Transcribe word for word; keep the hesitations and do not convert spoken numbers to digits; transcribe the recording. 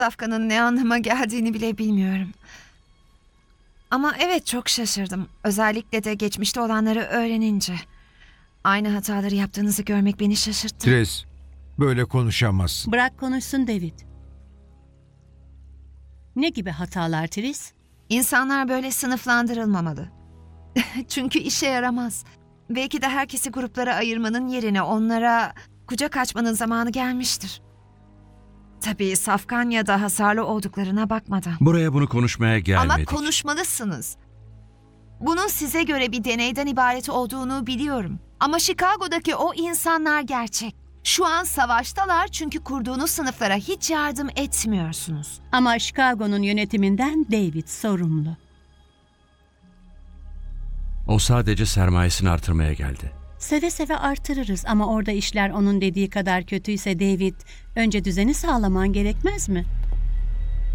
Safkan'ın ne anlama geldiğini bile bilmiyorum. Ama evet, çok şaşırdım. Özellikle de geçmişte olanları öğrenince. Aynı hataları yaptığınızı görmek beni şaşırttı. Tris, böyle konuşamazsın. Bırak konuşsun David. Ne gibi hatalar Tris? İnsanlar böyle sınıflandırılmamalı. Çünkü işe yaramaz. Belki de herkesi gruplara ayırmanın yerine onlara kucak açmanın zamanı gelmiştir. Tabii Safkan ya da hasarlı olduklarına bakmadan. Buraya bunu konuşmaya gelmedik. Ama konuşmalısınız. Bunun size göre bir deneyden ibaret olduğunu biliyorum. Ama Chicago'daki o insanlar gerçek. Şu an savaştalar çünkü kurduğunuz sınıflara hiç yardım etmiyorsunuz. Ama Chicago'nun yönetiminden David sorumlu. O sadece sermayesini artırmaya geldi. Seve seve artırırız ama orada işler onun dediği kadar kötüyse David, önce düzeni sağlaman gerekmez mi?